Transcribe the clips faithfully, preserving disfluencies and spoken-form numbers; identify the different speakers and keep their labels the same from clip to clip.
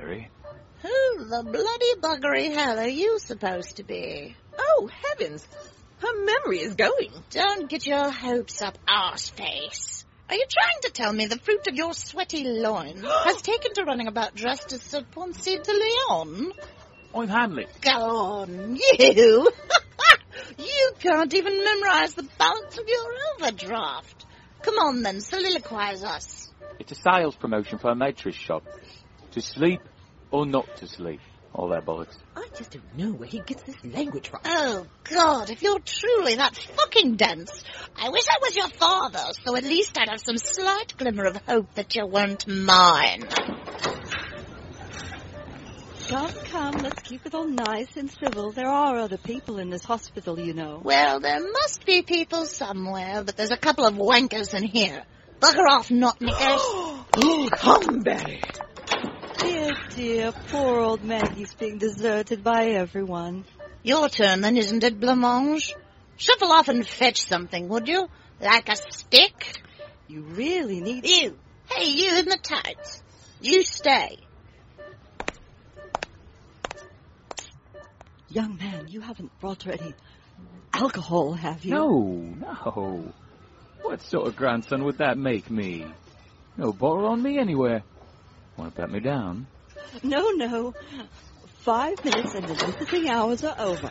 Speaker 1: Mary.
Speaker 2: Who the bloody buggery hell are you supposed to be?
Speaker 3: Oh, heavens! Her memory is going.
Speaker 2: Don't get your hopes up, arseface. Are you trying to tell me the fruit of your sweaty loin has taken to running about dressed as Sir Ponce de Leon?
Speaker 1: I'm Hamlet.
Speaker 2: Go on, you! You can't even memorize the balance of your overdraft. Come on then, soliloquize us.
Speaker 1: It's a sales promotion for a mattress shop. To sleep or not to sleep. All that bollocks.
Speaker 3: I just don't know where he gets this language from.
Speaker 2: Oh, God, if you're truly that fucking dense, I wish I was your father, so at least I'd have some slight glimmer of hope that you weren't mine.
Speaker 4: Come, come, let's keep it all nice and civil. There are other people in this hospital, you know.
Speaker 2: Well, there must be people somewhere, but there's a couple of wankers in here. Bugger off, not knickers.
Speaker 3: Oh, come, Betty.
Speaker 4: Dear, dear, poor old Maggie's being deserted by everyone.
Speaker 2: Your turn, then, isn't it, Blancmange? Shuffle off and fetch something, would you? Like a stick?
Speaker 4: You really need...
Speaker 2: You. Hey, you in the tights. You stay.
Speaker 4: Young man, you haven't brought her any alcohol, have you?
Speaker 1: No, no. What sort of grandson would that make me? No bottle on me anywhere. Want to pat me down?
Speaker 4: No, no. Five minutes and the visiting hours are over.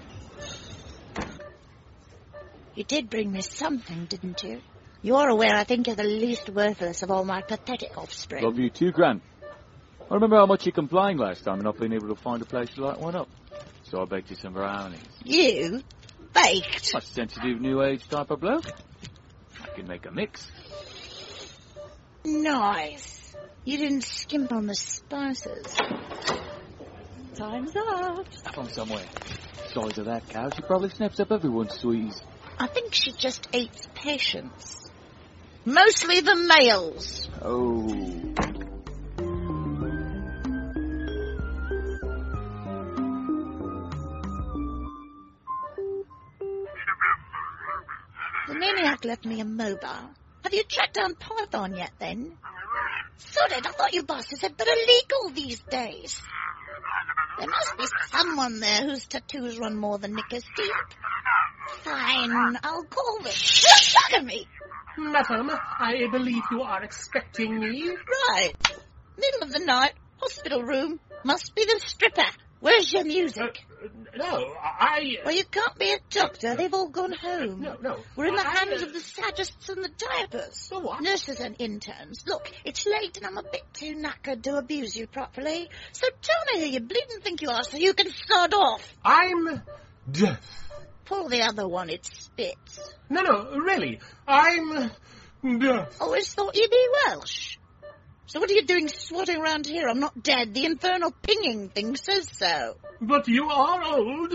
Speaker 2: You did bring me something, didn't you? You're aware I think you're the least worthless of all my pathetic offspring.
Speaker 1: Love you too, Gran. I remember how much you complained last time and not being able to find a place to light one up. So I baked you some brownies.
Speaker 2: You? Baked?
Speaker 1: A sensitive new age type of bloke. I can make a mix.
Speaker 2: Nice. You didn't skimp on the spices.
Speaker 4: Time's up.
Speaker 1: Up on somewhere. Size of that cow, she probably snaps up everyone's sweeties.
Speaker 2: I think she just eats patients. Mostly the males.
Speaker 1: Oh.
Speaker 2: The maniac left me immobile. Have you tracked down Python yet, then? Sod it, I thought you bosses had better legal these days. There must be someone there whose tattoos run more than knickers deep. Fine, I'll call them. Look at me!
Speaker 5: Madam, I believe you are expecting me.
Speaker 2: Right. Middle of the night, hospital room. Must be the stripper. Where's your music?
Speaker 5: Uh, no, I...
Speaker 2: Well, you can't be a doctor. They've all gone home.
Speaker 5: No, no.
Speaker 2: We're in the
Speaker 5: I,
Speaker 2: hands
Speaker 5: uh,
Speaker 2: of the sadists and the diapers.
Speaker 5: So what?
Speaker 2: Nurses and interns. Look, it's late and I'm a bit too knackered to abuse you properly. So tell me who you bleeding think you are so you can sod off.
Speaker 5: I'm deaf.
Speaker 2: Pull the other one, it spits.
Speaker 5: No, no, really. I'm deaf.
Speaker 2: Always thought you'd be Welsh. So what are you doing swatting around here? I'm not dead. The infernal pinging thing says so.
Speaker 5: But you are old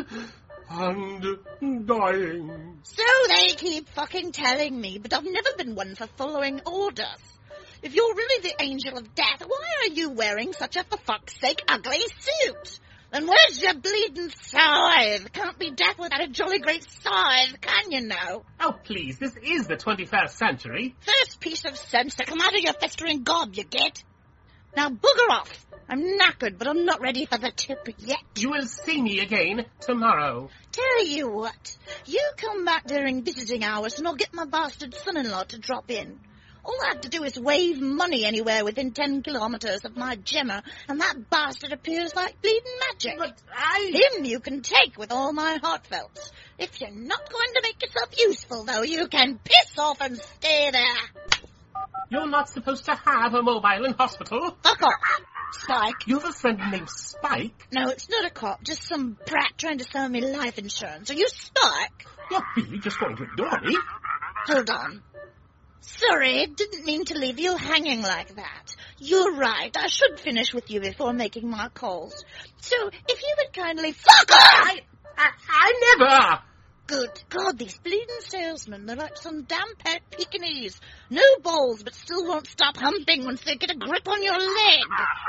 Speaker 5: and dying.
Speaker 2: So they keep fucking telling me, but I've never been one for following orders. If you're really the angel of death, why are you wearing such a for fuck's sake ugly suit? Then where's your bleeding scythe? Can't be death without a jolly great scythe, can you now?
Speaker 5: Oh, please, this is the twenty-first century.
Speaker 2: First piece of sense to come out of your festering gob, you get. Now bugger off. I'm knackered, but I'm not ready for the tip yet.
Speaker 5: You will see me again tomorrow.
Speaker 2: Tell you what, you come back during visiting hours and I'll get my bastard son-in-law to drop in. All I have to do is wave money anywhere within ten kilometres of my Gemma, and that bastard appears like bleeding magic.
Speaker 5: But I...
Speaker 2: Him you can take with all my heartfelts. If you're not going to make yourself useful, though, you can piss off and stay there.
Speaker 5: You're not supposed to have a mobile in hospital.
Speaker 2: Fuck off, Spike.
Speaker 5: You have a friend named Spike?
Speaker 2: No, it's not a cop, just some brat trying to sell me life insurance. Are you Spike?
Speaker 5: You're really just going to ignore me?
Speaker 2: Hold on. Sorry, didn't mean to leave you hanging like that. You're right, I should finish with you before making my calls. So, if you would kindly fuck off!
Speaker 5: I, I, I never!
Speaker 2: Good God, these bleeding salesmen, they're like some damn pet Pekingese. No balls, but still won't stop humping once they get a grip on your leg.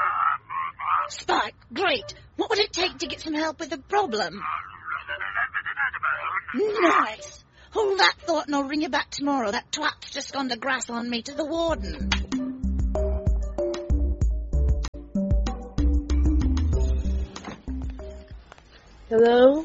Speaker 2: Spike, great. What would it take to get some help with the problem? Nice. Hold that thought and I'll ring you back tomorrow. That twat's just gone to grass on me to the warden.
Speaker 6: Hello?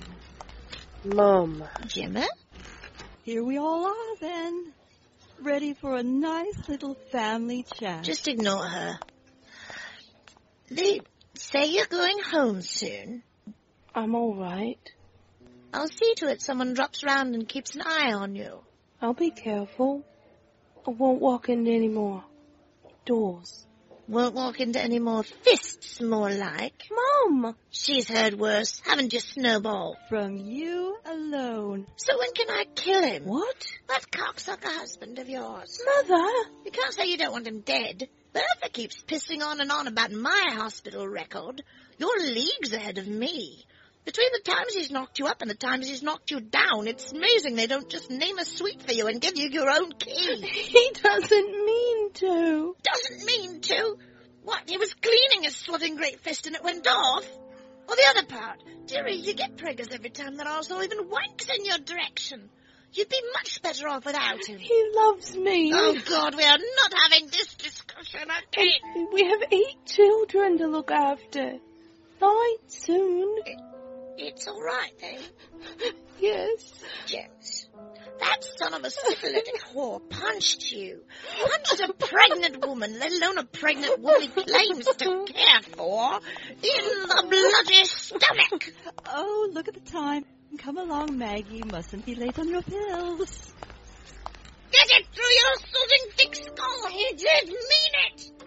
Speaker 6: Mom.
Speaker 2: Jimmer?
Speaker 4: Here we all are, then. Ready for a nice little family chat.
Speaker 2: Just ignore her. They say you're going home soon.
Speaker 6: I'm all right.
Speaker 2: I'll see to it someone drops round and keeps an eye on you.
Speaker 6: I'll be careful. I won't walk into any more doors.
Speaker 2: Won't walk into any more fists, more like.
Speaker 6: Mom!
Speaker 2: She's heard worse, haven't you, Snowball?
Speaker 4: From you alone.
Speaker 2: So when can I kill him?
Speaker 6: What?
Speaker 2: That cocksucker husband of yours.
Speaker 6: Mother!
Speaker 2: You can't say you don't want him dead. Bertha keeps pissing on and on about my hospital record. You're leagues ahead of me. Between the times he's knocked you up and the times he's knocked you down, it's amazing they don't just name a suite for you and give you your own key.
Speaker 6: He doesn't mean to.
Speaker 2: Doesn't mean to? What, he was cleaning his swatting great fist and it went off? Or the other part? Dearie, you get preggers every time that arsehole even wanks in your direction. You'd be much better off without him.
Speaker 6: He loves me.
Speaker 2: Oh, God, we are not having this discussion again.
Speaker 6: We have eight children to look after. Nine soon.
Speaker 2: It's all right, eh?
Speaker 6: Yes.
Speaker 2: James, that son of a syphilitic whore punched you. Punched a pregnant woman, let alone a pregnant woman he claims to care for, in the bloody stomach.
Speaker 4: Oh, look at the time. Come along, Maggie. Mustn't be late on your pills.
Speaker 2: Get it through your soothing thick skull. He did mean it.